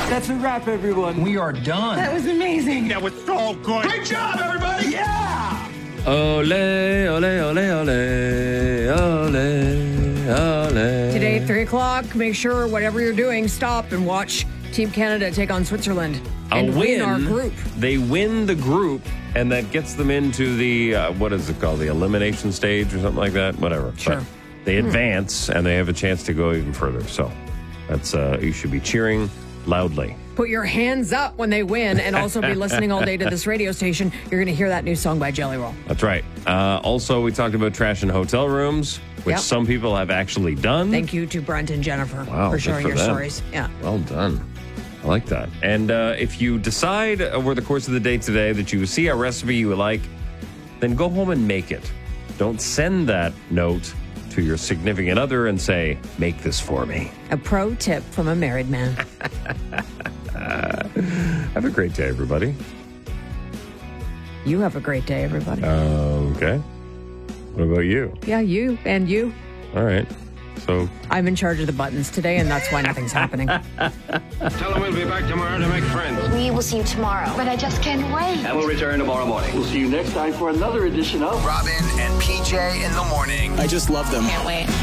That's a wrap, everyone. We are done. That was amazing. That was so good. Great job, everybody! Yeah! Ole, ole, ole, ole, ole, ole. Today at 3 o'clock, make sure whatever you're doing, stop and watch Team Canada take on Switzerland and win our group. They win the group, and that gets them into the, what is it called, the elimination stage or something like that? Whatever. Sure. But they advance, and they have a chance to go even further. So that's you should be cheering loudly. Put your hands up when they win and also be listening all day to this radio station. You're going to hear that new song by Jelly Roll. That's right. Also, we talked about trash in hotel rooms, which some people have actually done. Thank you to Brent and Jennifer Wow, for good sharing for your them. stories. Yeah. Well done. I like that. And if you decide over the course of the day today that you see a recipe you like, then go home and make it. Don't send that note to your significant other and say, make this for me. A pro tip from a married man. Have a great day, everybody. You have a great day, everybody. Okay. What about you? Yeah, you and you. All right. So I'm in charge of the buttons today, and that's why nothing's happening. Tell them we'll be back tomorrow to make friends. We will see you tomorrow. But I just can't wait. And we'll return tomorrow morning. We'll see you next time for another edition of Robin and PJ in the morning. I just love them. Can't wait.